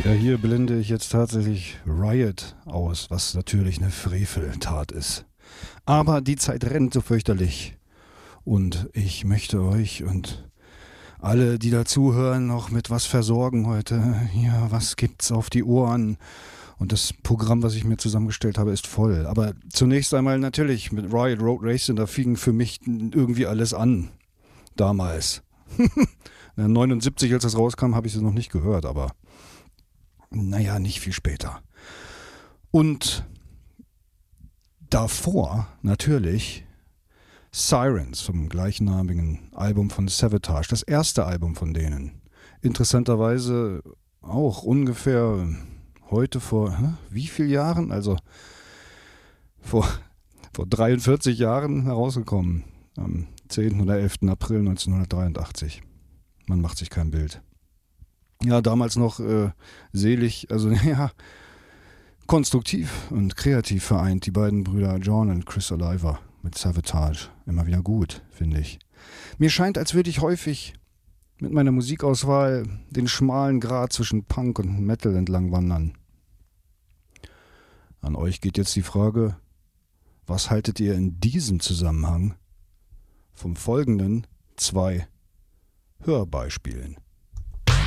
Ja, hier blende ich jetzt tatsächlich Riot aus, was natürlich eine Freveltat ist. Aber die Zeit rennt so fürchterlich. Und ich möchte euch und alle, die dazuhören, noch mit was versorgen heute. Ja, was gibt's auf die Ohren? Und das Programm, was ich mir zusammengestellt habe, ist voll. Aber zunächst einmal natürlich mit Riot Road Racing, da fing für mich irgendwie alles an. Damals. 79, als das rauskam, habe ich es noch nicht gehört, aber naja, nicht viel später. Und davor natürlich Sirens vom gleichnamigen Album von Savatage, das erste Album von denen. Interessanterweise auch ungefähr heute vor wie vielen Jahren? Also vor, vor 43 Jahren herausgekommen. Am 10. oder 11. April 1983. Man macht sich kein Bild. Ja, damals noch selig, also ja, konstruktiv und kreativ vereint, die beiden Brüder John und Chris Oliver mit Savatage. Immer wieder gut, finde ich. Mir scheint, als würde ich häufig mit meiner Musikauswahl den schmalen Grat zwischen Punk und Metal entlang wandern. An euch geht jetzt die Frage, was haltet ihr in diesem Zusammenhang vom folgenden 2 Hörbeispielen?